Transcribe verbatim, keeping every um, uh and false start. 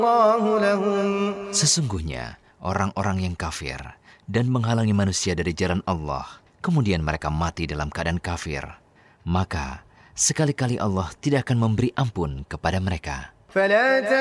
Sesungguhnya orang-orang yang kafir dan menghalangi manusia dari jalan Allah, kemudian mereka mati dalam keadaan kafir, maka sekali-kali Allah tidak akan memberi ampun kepada mereka.